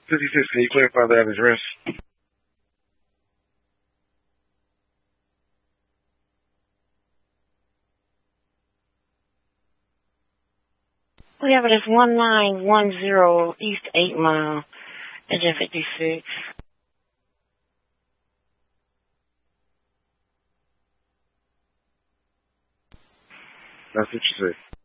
56, can you clarify that address? We have it as 1910 East 8 Mile, engine 56. That's what you said.